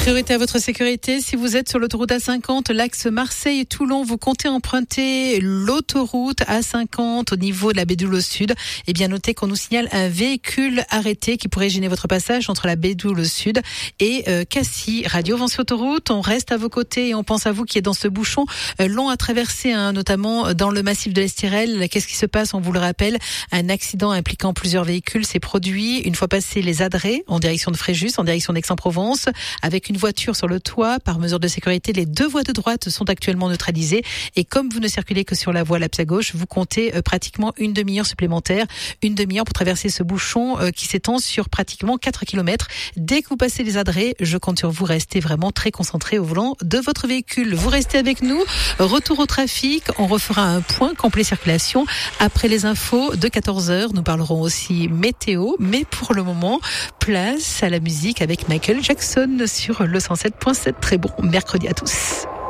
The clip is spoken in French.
Priorité à votre sécurité. Si vous êtes sur l'autoroute A50, l'axe Marseille-Toulon, vous comptez emprunter l'autoroute A50 au niveau de la Bédoule au sud. Et bien notez qu'on nous signale un véhicule arrêté qui pourrait gêner votre passage entre la Bédoule au sud et Cassis. Radio Vinci Autoroute, on reste à vos côtés et on pense à vous qui est dans ce bouchon long à traverser, notamment dans le massif de l'Estirel. Qu'est-ce qui se passe? On vous le rappelle, un accident impliquant plusieurs véhicules s'est produit une fois passé les Adrets en direction de Fréjus, en direction d'Aix-en-Provence, avec une voiture sur le toit. Par mesure de sécurité, les deux voies de droite sont actuellement neutralisées. Et comme vous ne circulez que sur la voie Lapsa gauche, vous comptez pratiquement une demi-heure supplémentaire. Une demi-heure pour traverser ce bouchon qui s'étend sur pratiquement 4 km. Dès que vous passez les Adrets, je compte sur vous. Restez vraiment très concentré au volant de votre véhicule. Vous restez avec nous. Retour au trafic. On refera un point complet circulation après les infos de 14h. Nous parlerons aussi météo. Mais pour le moment, place à la musique avec Michael Jackson sur le 107.7. Très bon mercredi à tous.